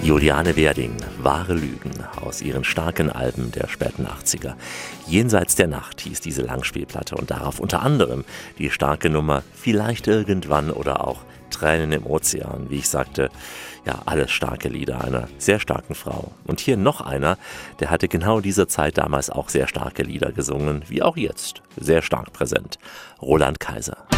Juliane Werding, Wahre Lügen aus ihren starken Alben der späten 80er. Jenseits der Nacht hieß diese Langspielplatte und darauf unter anderem die starke Nummer Vielleicht irgendwann oder auch Tränen im Ozean. Wie ich sagte, ja, alles starke Lieder einer sehr starken Frau. Und hier noch einer, der hatte genau dieser Zeit damals auch sehr starke Lieder gesungen, wie auch jetzt, sehr stark präsent. Roland Kaiser.